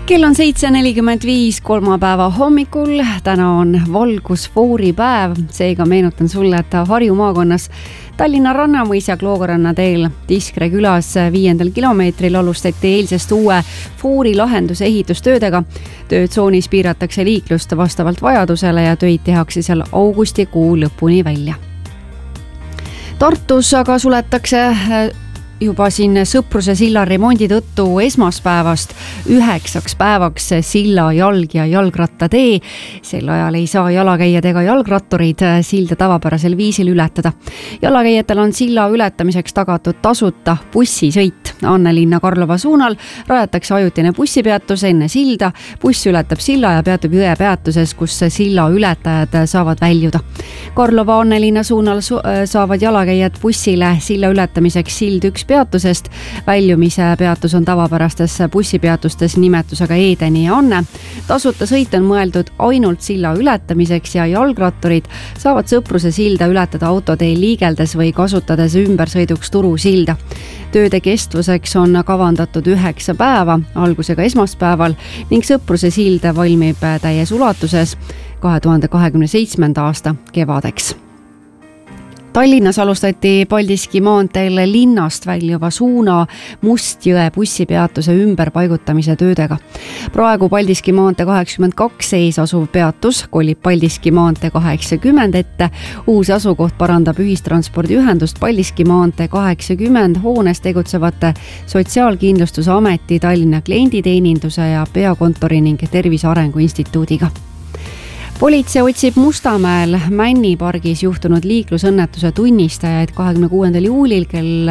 Kell on 7.45 kolmapäeva hommikul. Täna on valgusfooripäev, seega meenutan sulle, et Harju maakonnas Tallinna Rannamõis ja Kloogaranna teel Tiskre külas 5. kilomeetril alustati eilsest uue foorilahenduse ehitustöödega. Töötsoonis piiratakse liiklust vastavalt vajadusele ja töid tehakse seal augustikuu lõpuni välja. Tartus aga suletakse juba siin Sõpruse silla remondi tõttu esmaspäevast 9 päevaks silla jalg- ja jalgrattatee. Sel ajal ei saa jalakäijad ega jalgratturid silda tavapärasel viisil ületada. Jalakäijatel on silla ületamiseks tagatud tasuta bussisõit. Annelinna Karlova suunal rajatakse ajutine bussipeatus enne silda. Buss ületab silla ja peatub Jõe peatuses, kus silla ületajad saavad väljuda. Karlova Annelinna suunal saavad jalakäijad bussile silla ületamiseks sild 1 peatusest. Väljumise peatus on tavapärastes bussipeatustes nimetusega Edeni ja Anne. Tasuta sõit on mõeldud ainult silla ületamiseks ja jalgratturid saavad Sõpruse silda ületada autoteel liigeldes või kasutades ümbersõiduks Turusilda. Tööde kestvuseks on kavandatud 9 päeva algusega esmaspäeval ning Sõpruse sild valmib täies ulatuses 2027. aasta kevadeks. Tallinnas alustati Paldiski maanteel linnast väljuva suuna Mustjõe bussipeatuse ümberpaigutamise töödega. Praegu Paldiski maantee 82 sees asuv peatus kolib Paldiski maantee 80 ette. Uus asukoht parandab ühistranspordiühendust Paldiski maantee 80 hoones tegutsevate Sotsiaalkindlustusameti, Tallinna klienditeeninduse ja peakontori ning Tervise Arengu Instituudiga. Politsei otsib Mustamäel Männipargis juhtunud liiklusõnnetuse tunnistajaid 26. juulil kell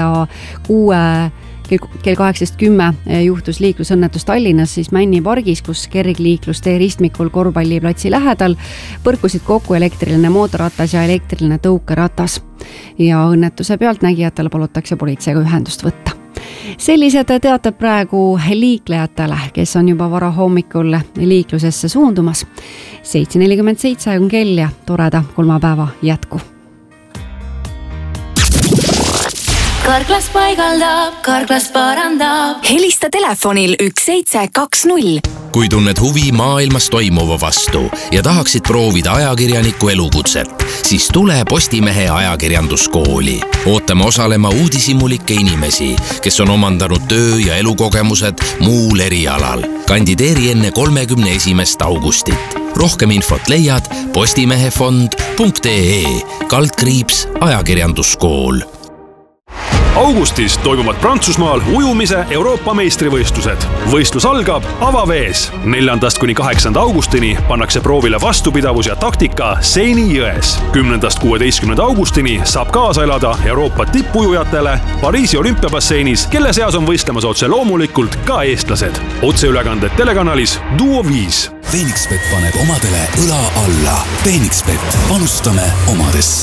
18.10 juhtus liiklusõnnetus Tallinnas siis Männipargis, kus kergliiklustee ristmikul korvpalliplatsi lähedal põrkusid kokku elektriline mootorratas ja elektriline tõukeratas. Ja õnnetuse pealtnägijatele palutakse politseiga ühendust võtta. Sellised teatab praegu liiklejatele, kes on juba vara hommikul liiklusesse suundumas. 7.47 on kell ja toreda kolmapäeva jätku. Karklas paigaldab, Karklas parandab. Helista telefonil 1720. Kui tunned huvi maailmas toimuva vastu ja tahaksid proovida ajakirjaniku elukutset, siis tule Postimehe ajakirjanduskooli. Ootame osalema uudishimulikke inimesi, kes on omandanud töö- ja elukogemused muul erialal. Kandideeri enne 31. augustit. Rohkem infot leiad postimehefond.ee/ajakirjanduskool. Augustis toimuvad Prantsusmaal ujumise Euroopa meistrivõistlused. Võistlus algab avavees. 4.–8. augustini pannakse proovile vastupidavus ja taktika Seini jões. 10.–16. augustini saab kaasa elada Euroopa tippujujatele Pariisi olümpiabasseinis, kelle seas on võistlemas otse loomulikult ka eestlased. Otseülekanded telekanalis Duo 5. Phoenixbet paneb omadele õla alla. Phoenixbet, panustame omadesse.